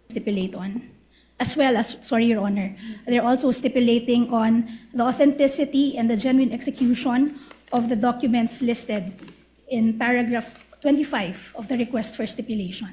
stipulate on, as well as, sorry, Your Honor, they're also stipulating on the authenticity and the genuine execution of the documents listed in paragraph 25 of the request for stipulation.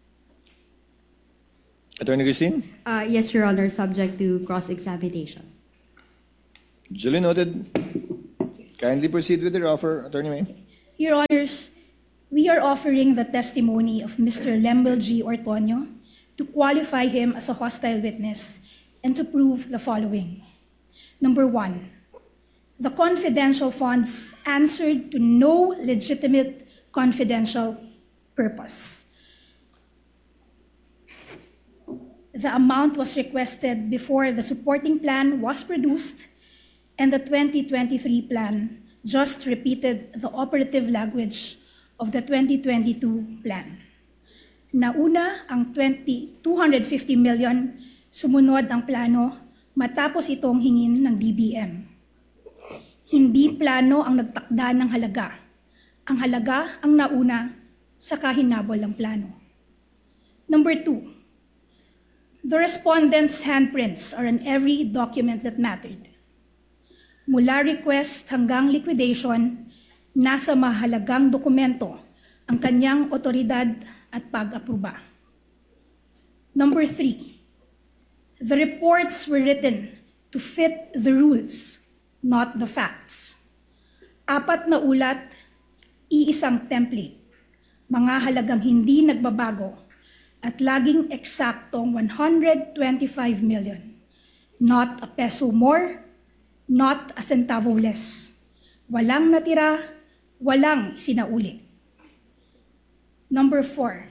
Attorney Christine? Yes, Your Honor, subject to cross-examination. Duly noted. Kindly proceed with your offer, Attorney May. Your Honors, we are offering the testimony of Mr. Lembel G. Ortonio to qualify him as a hostile witness and to prove the following. Number one, the confidential funds answered to no legitimate confidential purpose. The amount was requested before the supporting plan was produced, and the 2023 plan just repeated the operative language of the 2022 plan. Nauna ang 250 million, sumunod ang plano matapos itong hingin ng DBM. Hindi plano ang nagtakda ng halaga. Ang halaga ang nauna sa kahinabol ng plano. Number two, the respondents' handprints are on every document that mattered. Mula request hanggang liquidation, nasa mahalagang dokumento ang kanyang otoridad at pag-aproba. Number three, the reports were written to fit the rules, not the facts. 4 na ulat, iisang template, mga halagang hindi nagbabago at laging eksaktong 125 million, not a peso more, not a centavo less. Walang natira, walang sinaulit. Number 4,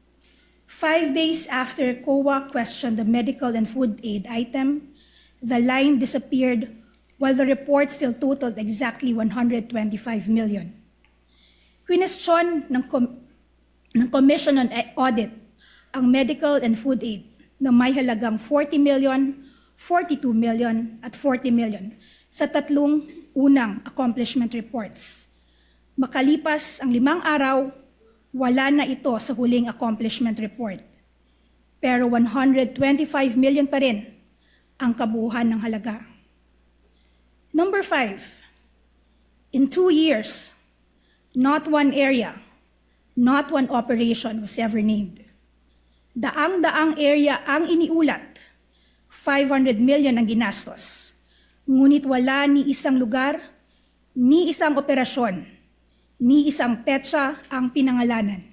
5 days after COA questioned the medical and food aid item, the line disappeared while the report still totaled exactly 125 million. Question ng Commission on Audit ang medical and food aid na may halagang 40 million, 42 million at 40 million sa tatlong unang accomplishment reports. Makalipas ang 5 araw, wala na ito sa huling accomplishment report. Pero 125 million pa rin ang kabuuan ng halaga. Number 5, in 2 years, not one area, not one operation was ever named. Daang-daang area ang iniulat, 500 million ang ginastos. Ngunit wala ni isang lugar, ni isang operasyon, ni isang petsa ang pinangalanan.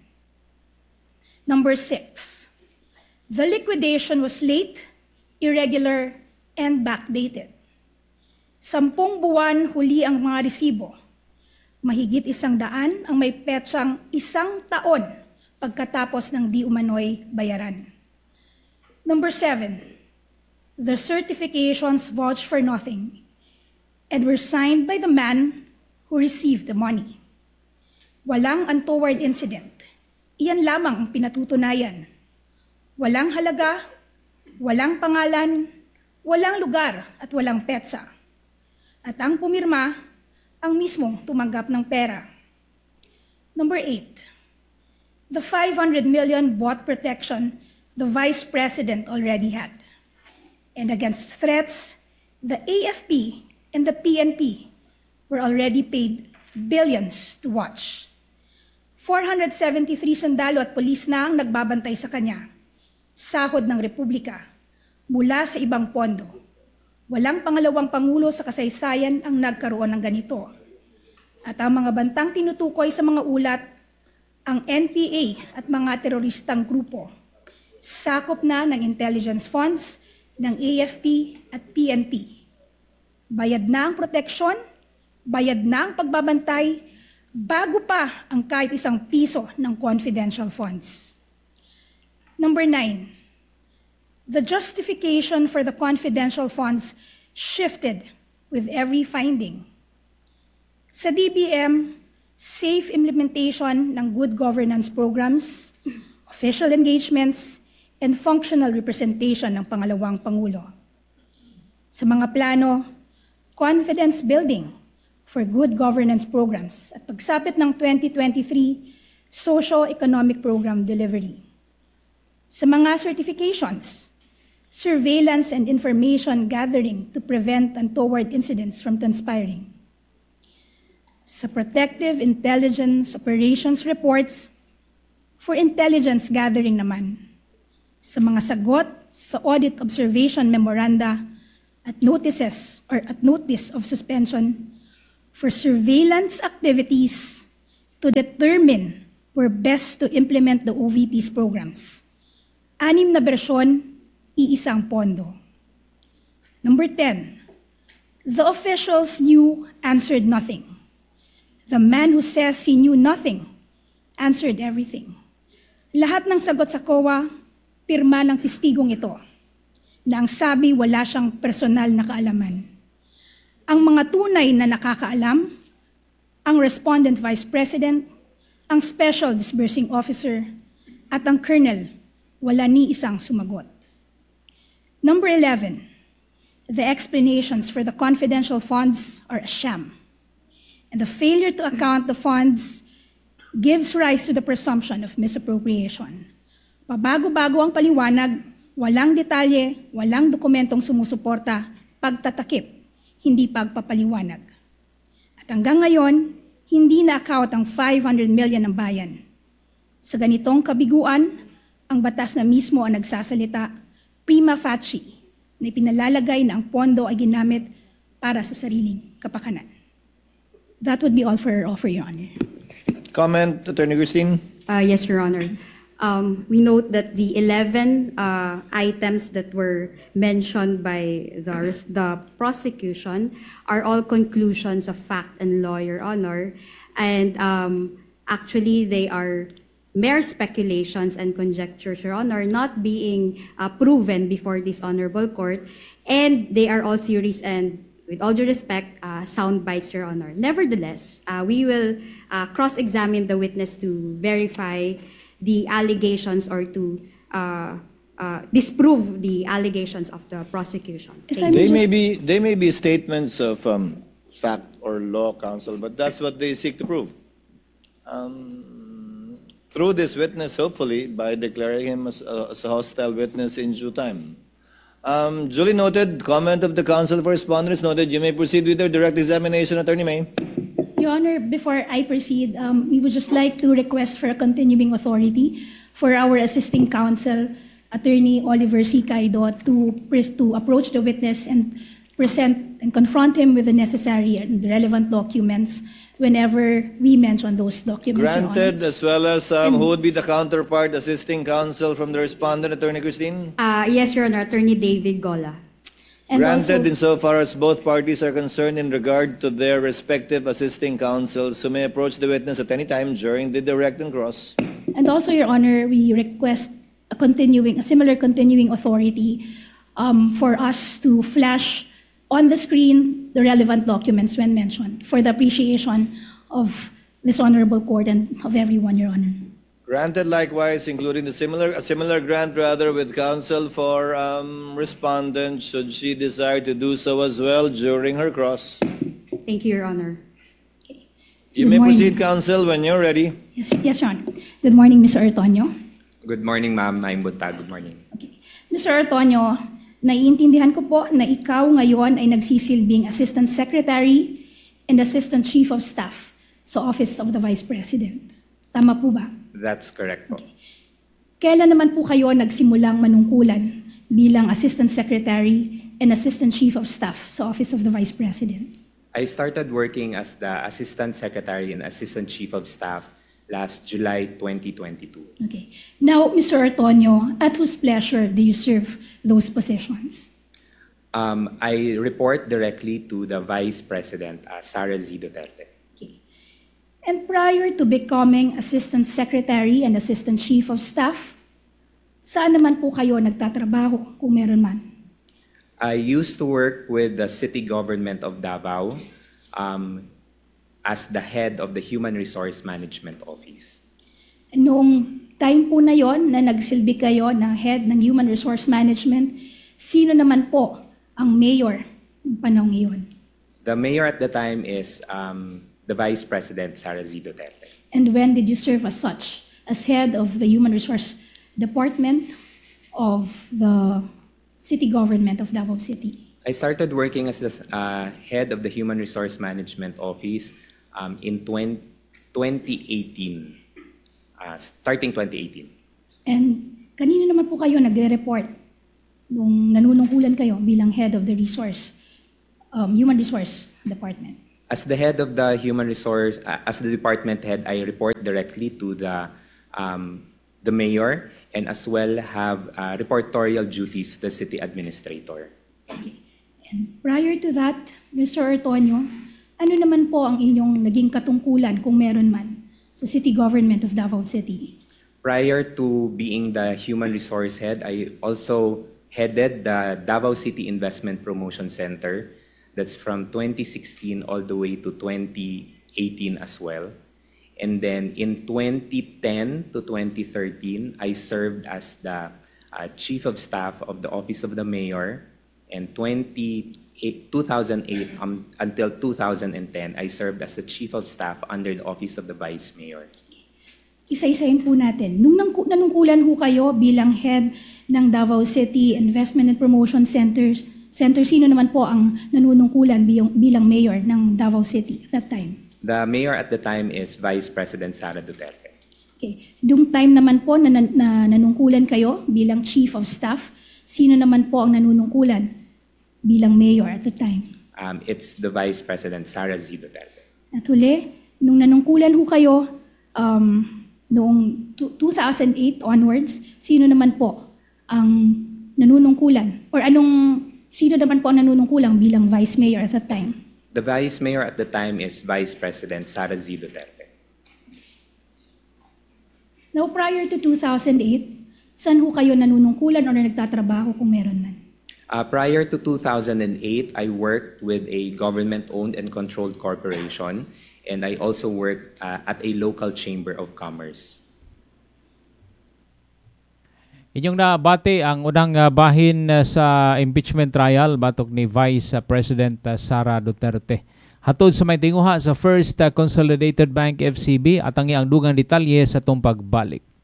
Number 6, the liquidation was late, irregular, and backdated. 10 buwan huli ang mga resibo. Mahigit 100 ang may petsang 1 taon pagkatapos ng di umano'y bayaran. Number 7, the certifications vouched for nothing and were signed by the man who received the money. Walang untoward incident. Iyan lamang ang pinatutunayan. Walang halaga, walang pangalan, walang lugar at walang petsa. At ang pumirma, ang mismong tumanggap ng pera. Number 8, the 500 million bought protection the Vice President already had. And against threats, the AFP and the PNP were already paid billions to watch. 473 sundalo at pulis na ang nagbabantay sa kanya. Sahod ng Republika mula sa ibang pondo. Walang pangalawang pangulo sa kasaysayan ang nagkaroon ng ganito. At ang mga bantang tinutukoy sa mga ulat, ang NPA at mga teroristang grupo. Sakop na ng intelligence funds ng AFP at PNP. Bayad na ang proteksyon, bayad na ang pagbabantay, bago pa ang kahit 1 piso ng confidential funds. Number 9, the justification for the confidential funds shifted with every finding. Sa DBM, safe implementation ng good governance programs, official engagements, and functional representation ng pangalawang Pangulo. Sa mga plano, confidence building for good governance programs at pagsapit ng 2023 Socio-Economic Program Delivery. Sa mga certifications, surveillance and information gathering to prevent untoward incidents from transpiring. Sa protective intelligence operations reports for intelligence gathering naman. Sa mga sagot sa audit observation memoranda at notices or at notice of suspension for surveillance activities to determine where best to implement the OVP's programs. 6 na bersyon, iisang pondo. Number 10, the officials knew, answered nothing. The man who says he knew nothing answered everything. Lahat ng sagot sa COA, pirma ng testigong ito, na ang sabi wala siyang personal na kaalaman. Ang mga tunay na nakakaalam, ang Respondent Vice President, ang Special Disbursing Officer, at ang Colonel, wala ni isang sumagot. Number 11, the explanations for the confidential funds are a sham, and the failure to account the funds gives rise to the presumption of misappropriation. Pabago-bago ang paliwanag, walang detalye, walang dokumentong sumusuporta, pagtatakip, hindi pagpapaliwanag. At hanggang ngayon, hindi na-account ang 500 million ng bayan. Sa ganitong kabiguan, ang batas na mismo ang nagsasalita, prima facie, na ipinalalagay na ang pondo ay ginamit para sa sariling kapakanan. That would be all for Your Honor. Comment, Attorney Christine? Yes, Your Honor. We note that the 11 items that were mentioned by the prosecution are all conclusions of fact and law, Your Honor. And actually, they are mere speculations and conjectures, Your Honor, not being proven before this honorable court. And they are all theories and, with all due respect, sound bites, Your Honor. Nevertheless, we will cross-examine the witness to verify the allegations or to disprove the allegations of the prosecution. They may be statements of fact or law, counsel, but that's what they seek to prove. Through this witness, hopefully, by declaring him as a hostile witness in due time. Duly noted. Comment of the counsel for respondents noted. You may proceed with your direct examination, Attorney May. Your Honor, before I proceed, we would just like to request for a continuing authority for our assisting counsel, Attorney Oliver C. Caido, to approach the witness and present and confront him with the necessary and relevant documents whenever we mention those documents. Granted, as well as who would be the counterpart assisting counsel from the respondent, Attorney Christine? Yes, Your Honor, Attorney David Gola. And Granted, also, insofar as both parties are concerned in regard to their respective assisting counsels who may approach the witness at any time during the direct and cross. and also, Your Honor, we request a similar continuing authority for us to flash on the screen the relevant documents when mentioned for the appreciation of this honorable court and of everyone, Your Honor. Granted likewise, including a similar grant rather with counsel for respondent should she desire to do so as well during her cross. Thank you, Your Honor. You Good may morning. proceed, counsel, when you're ready. Yes, Your Honor. Good morning, Mr. Ortonio. Good morning, ma'am. I'm Buntag. Good morning. Okay. Mr. Ortonio, naiintindihan ko po na ikaw ngayon ay nagsisilbing Assistant Secretary and Assistant Chief of Staff sa Office of the Vice President. Tama po ba? That's correct po. Kailan naman po kayo nagsimulang manungkulan bilang Assistant Secretary and Assistant Chief of Staff sa Office of the Vice President? I started working as the Assistant Secretary and Assistant Chief of Staff last July 2022. Okay. Now, Mr. Ortonio, at whose pleasure do you serve those positions? I report directly to the Vice President, Sara Z. Duterte. Okay. And prior to becoming Assistant Secretary and Assistant Chief of Staff, saan naman po kayo nagtatrabaho kung meron man? I used to work with the City Government of Davao as the head of the Human Resource Management Office. Noong time po na yon na nagsilbi kayo ng head ng Human Resource Management, sino naman po ang mayor ng panahon iyon? The mayor at the time is the Vice President, Sara Z. Duterte. And when did you serve as such, as head of the Human Resource department of the city government of Davao City? I started working as the head of the Human Resource Management Office in 2018, starting 2018. And kanino naman po kayo nagre-report nung nanunungkulan kayo bilang head of the Human Resource Department? As the head of the Human Resource, as the department head, I report directly to the mayor and as well have reportorial duties to the city administrator. Okay. And prior to that, Mr. Ortonio, ano naman po ang inyong naging katungkulan kung meron man sa city government of Davao City? Prior to being the human resource head, I also headed the Davao City Investment Promotion Center. That's from 2016 all the way to 2018 as well. And then in 2010 to 2013, I served as the Chief of Staff of the Office of the Mayor. And 2008 until 2010, I served as the Chief of Staff under the Office of the Vice Mayor. Isa-isahin po natin. Nung nanungkulan ho kayo bilang head ng Davao City Investment and Promotion Center, sino naman po ang nanunungkulan bilang mayor ng Davao City at that time? The mayor at the time is Vice President Sara Duterte. Okay. Dung time naman po na nanungkulan kayo bilang Chief of Staff, sino naman po ang nanunungkulan bilang mayor at the time? It's the Vice President Sara Z. Duterte. At huli, nung nanungkulan ho kayo noong 2008 onwards, sino naman po ang nanunungkulan? Or sino naman po ang nanunungkulan bilang Vice Mayor at that time? The Vice Mayor at the time is Vice President Sara Z. Duterte. Now, prior to 2008, saan ho kayo nanunungkulan o nagtatrabaho kung meron man? Prior to 2008, I worked with a government-owned and controlled corporation, and I also worked at a local chamber of commerce. Inyong nabati ang unang bahin sa impeachment trial batok ni Vice President Sara Duterte. Hatod sa may tinguha sa First Consolidated Bank FCB at ang dugang detalye sa itong pagbalik.